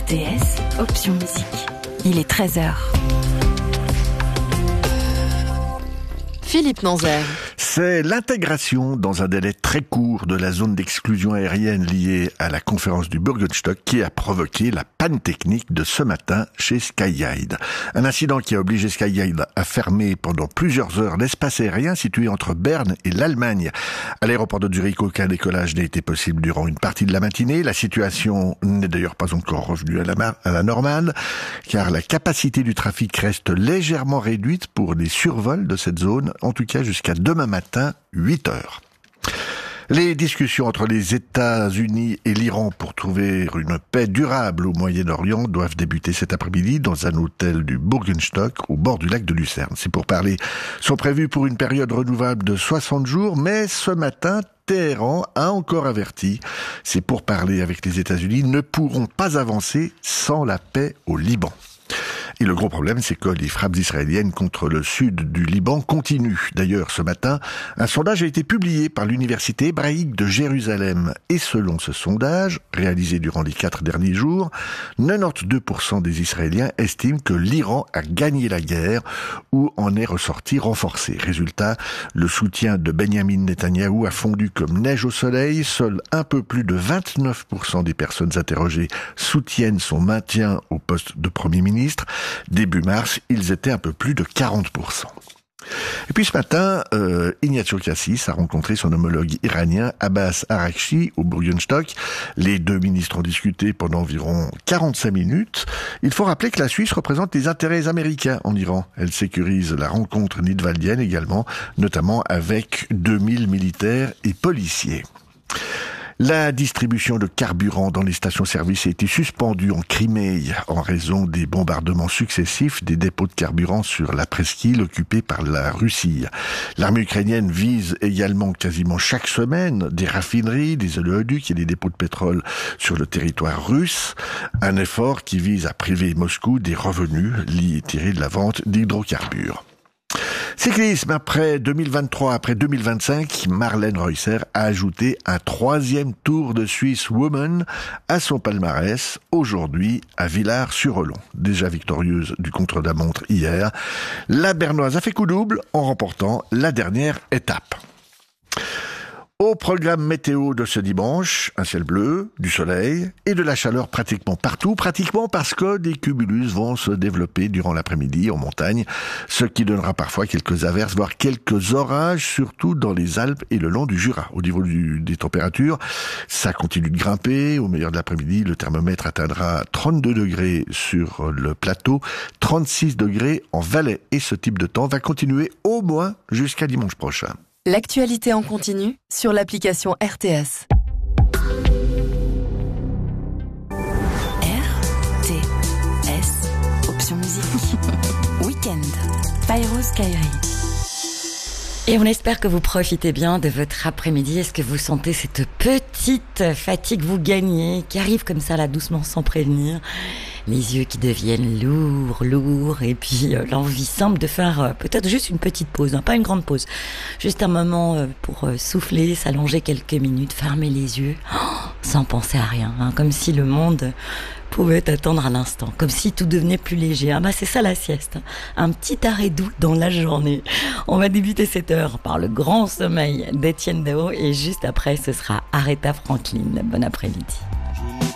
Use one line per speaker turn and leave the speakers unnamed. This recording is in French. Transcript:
RTS, option musique. Il est 13h. Philippe Nanzer.
C'est l'intégration dans un délai très court de la zone d'exclusion aérienne liée à la conférence du Bürgenstock qui a provoqué la panne technique de ce matin chez Skyguide. Un incident qui a obligé Skyguide à fermer pendant plusieurs heures l'espace aérien situé entre Berne et l'Allemagne. À l'aéroport de Zurich, aucun décollage n'a été possible durant une partie de la matinée. La situation n'est d'ailleurs pas encore revenue à la normale, car la capacité du trafic reste légèrement réduite pour les survols de cette zone, en tout cas jusqu'à demain matin, 8 heures. Les discussions entre les États-Unis et l'Iran pour trouver une paix durable au Moyen-Orient doivent débuter cet après-midi dans un hôtel du Bürgenstock au bord du lac de Lucerne. Ces pourparlers sont prévus pour une période renouvelable de 60 jours, mais ce matin, Téhéran a encore averti. Ces pourparlers avec les États-Unis ne pourront pas avancer sans la paix au Liban. Et le gros problème, c'est que les frappes israéliennes contre le sud du Liban continuent. D'ailleurs, ce matin, un sondage a été publié par l'Université hébraïque de Jérusalem. Et selon ce sondage, réalisé durant les 4 derniers jours, 92% des Israéliens estiment que l'Iran a gagné la guerre ou en est ressorti renforcé. Résultat, le soutien de Benyamin Netanyahou a fondu comme neige au soleil. Seuls un peu plus de 29% des personnes interrogées soutiennent son maintien au poste de Premier ministre. Début mars, ils étaient un peu plus de 40%. Et puis ce matin, Ignazio Cassis a rencontré son homologue iranien Abbas Araghchi au Bürgenstock. Les deux ministres ont discuté pendant environ 45 minutes. Il faut rappeler que la Suisse représente les intérêts américains en Iran. Elle sécurise la rencontre nidwaldienne également, notamment avec 2000 militaires et policiers. La distribution de carburant dans les stations-service a été suspendue en Crimée en raison des bombardements successifs des dépôts de carburant sur la presqu'île occupée par la Russie. L'armée ukrainienne vise également quasiment chaque semaine des raffineries, des oléoducs et des dépôts de pétrole sur le territoire russe. Un effort qui vise à priver Moscou des revenus tirés de la vente d'hydrocarbures. Cyclisme, après 2023, après 2025, Marlène Reusser a ajouté un 3e Tour de Suisse Women à son palmarès, aujourd'hui à Villars-sur-Olon. Déjà victorieuse du contre-la-montre hier, la Bernoise a fait coup double en remportant la dernière étape. Au programme météo de ce dimanche, un ciel bleu, du soleil et de la chaleur pratiquement partout, pratiquement parce que des cumulus vont se développer durant l'après-midi en montagne, ce qui donnera parfois quelques averses, voire quelques orages, surtout dans les Alpes et le long du Jura. Au niveau des températures, ça continue de grimper. Au meilleur de l'après-midi, le thermomètre atteindra 32 degrés sur le plateau, 36 degrés en Valais. Et ce type de temps va continuer au moins jusqu'à dimanche prochain.
L'actualité en continu sur l'application RTS. RTS, option musique. Week-end, Pyros Kairi.
Et on espère que vous profitez bien de votre après-midi. Est-ce que vous sentez cette petite fatigue vous gagner, qui arrive comme ça là doucement sans prévenir? Les yeux qui deviennent lourds, et puis l'envie simple de faire peut-être juste une petite pause, pas une grande pause, juste un moment pour souffler, s'allonger quelques minutes, fermer les yeux, sans penser à rien, comme si le monde pouvait attendre un instant, comme si tout devenait plus léger. C'est ça la sieste, un petit arrêt doux dans la journée. On va débuter cette heure par le grand sommeil d'Étienne Dao, et juste après ce sera Aretha Franklin. Bon après-midi.